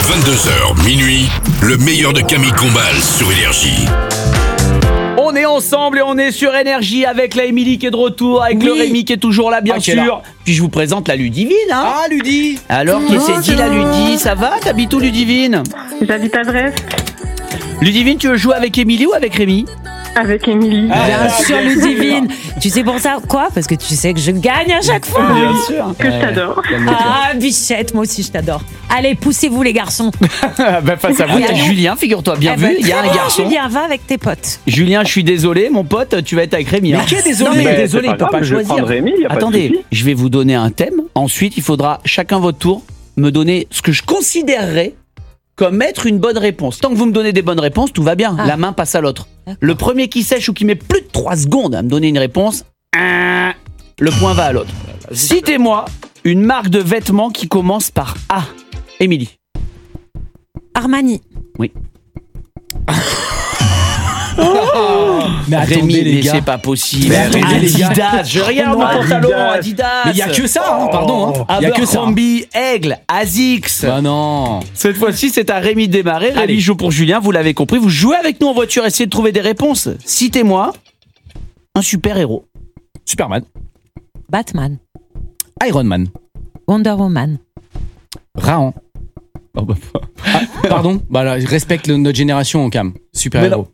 22h, minuit, le meilleur de Camille Combal sur Énergie. On est ensemble et on est sur Énergie avec la Émilie qui est de retour, avec le Rémi qui est toujours là, bien sûr. Puis je vous présente la Ludivine. Ah, Ludi. Alors, qui s'est dit la Ludi? Ça va? T'habites où, Ludivine? J'habite à Brest. Ludivine, tu veux jouer avec Émilie ou avec Rémi? Avec Émilie. Bien sûr, Ludivine. Tu sais pour ça quoi? Parce que tu sais que je gagne à chaque fois. Bien sûr. Que je t'adore. Ah, bichette, moi aussi je t'adore. Allez, poussez-vous les garçons. Face à vous, il y a Julien, figure-toi, bien vu, il y a un garçon. Julien, va avec tes potes. Julien, je suis désolé, mon pote, tu vas être avec Rémi. Mais qui est désolé? Non, mais Mais désolé, il peut pas je vais choisir. prendre Rémi, y a pas de Attendez, souci. je vais vous donner un thème. Ensuite, il faudra chacun votre tour me donner ce que je considérerais comme être une bonne réponse. Tant que vous me donnez des bonnes réponses, tout va bien. Ah. La main passe à l'autre. Le premier qui sèche ou qui met plus de 3 secondes à me donner une réponse, le point va à l'autre. Citez-moi une marque de vêtements qui commence par A. Émilie. Armani. Mais attendez, Rémi, les mais gars. c'est pas possible. Mais attendez, les gars. Adidas, je regarde mon pantalon, Adidas. Mais il y a que ça, hein, pardon. Il y a que ça. Abercrombie, Aigle, Asics. Bah non. Cette fois-ci, c'est à Rémi de démarrer. Rémi Allez. joue pour Julien, vous l'avez compris. Vous jouez avec nous en voiture, essayez de trouver des réponses. Citez-moi un super-héros. Superman. Batman. Iron Man. Wonder Woman. Rahan. Oh bah, pardon. Bah là, je respecte notre génération, Cam. Super héros.